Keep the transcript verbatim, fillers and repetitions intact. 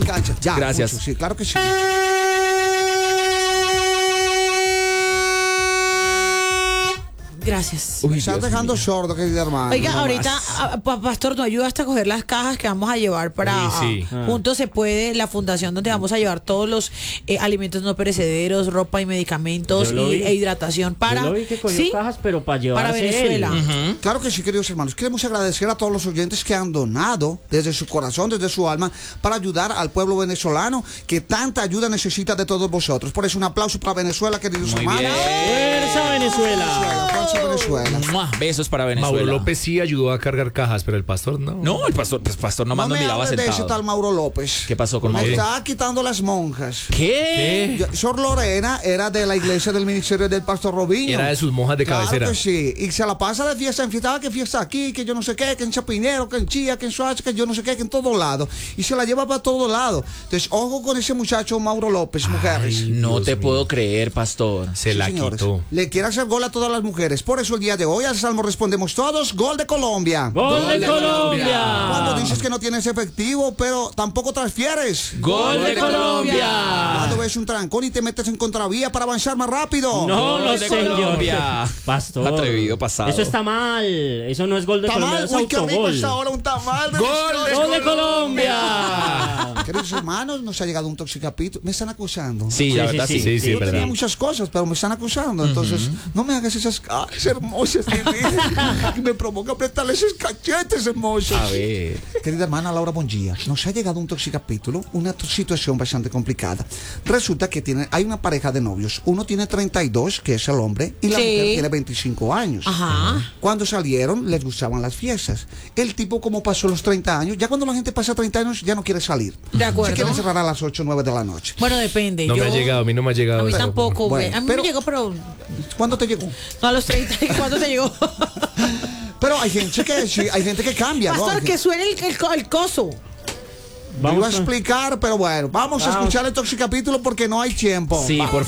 cancha. Ya, Gracias. Mucho, sí, claro que sí. Gracias. Me estás dejando sordo, querida hermana. Oiga, No ahorita, más. a- pa- Pastor, ¿no ayudaste a coger las cajas que vamos a llevar para Sí, sí. ah, Juntos se puede, la fundación donde vamos a llevar todos los eh, alimentos no perecederos, ropa y medicamentos Yo lo y, vi. e hidratación para, Yo lo vi que cogió ¿sí? cajas, pero para llevarse para Venezuela. él. Claro que sí, queridos hermanos. Queremos agradecer a todos los oyentes que han donado desde su corazón, desde su alma, para ayudar al pueblo venezolano que tanta ayuda necesita de todos vosotros. Por eso un aplauso para Venezuela, queridos Muy hermanos. bien. ¡Fuerza, Venezuela! Venezuela, fuerza Venezuela. ¡Mua! Besos para Venezuela. Mauro López sí ayudó a cargar cajas, pero el pastor no. No, el pastor, el pastor nomás No nos me miraba hables de ese sentado. tal Mauro López. ¿Qué pasó con Me Mauro? está quitando las monjas. ¿Qué? Yo- Sor Lorena era de la iglesia del ministerio del pastor Robinho. Era de sus monjas de Claro cabecera. que sí. Y se la pasa de fiesta en fiesta, ah, que fiesta aquí, que yo no sé qué, que en Chapinero, que en Chía, que en Soacha, que yo no sé qué, que en todo lado. Y se la lleva para todo lado. Entonces, ojo con ese muchacho Mauro López, mujeres. No Dios te mío. puedo creer, pastor. Se Sí, la señores. quitó. Le quiere hacer gol a todas las mujeres. Por eso el día de hoy al Salmo respondemos todos, gol de Colombia. ¡Gol de Colombia! Cuando dices que no tienes efectivo, pero tampoco transfieres. ¡Gol de Colombia! Cuando ves un trancón y te metes en contravía para avanzar más rápido. No Gol lo de sé, Colombia. Pastor. Atrevido pasado. Eso está mal. Eso no es gol de Tamal, Colombia, es uy, qué rico autogol. está ahora un tamal. ¡Gol de ¡Gol de Colombia! Queridos hermanos, nos ha llegado un toxicapítulo. Me están acusando. Sí, la Sí, verdad sí, sí. Sí, sí, Sí, es Tenía verdad. muchas cosas, pero me están acusando. Entonces, no me hagas esas caras hermosas. mi vida. Me provoca apretarle esos cachetes hermosos. A ver. Querida hermana Laura Bonjía, nos ha llegado un toxicapítulo, una to- situación bastante complicada. Resulta que tiene, hay una pareja de novios. Uno tiene treinta y dos, que es el hombre, y la Sí. mujer tiene veinticinco años. Ajá. Cuando salieron, les gustaban las fiestas. El tipo, como pasó los treinta años, ya cuando la gente pasa treinta años, ya no quiere salir. De acuerdo. Se quiere cerrar a las ocho o nueve de la noche. Bueno, depende. No yo, me ha llegado, a mí no me ha llegado. A mí eso. tampoco. Bueno, güey. a mí pero- me llegó, pero ¿Cuándo te llegó? no a los treinta. ¿Cuándo te llegó? Pero hay gente que sí, hay gente que cambia, ¿no? Pastor, Hay que gente- suene el, el, co- el coso. Lo iba a Vamos con- explicar, pero bueno, vamos a Vamos. escuchar el toxicapítulo porque no hay tiempo. Sí, por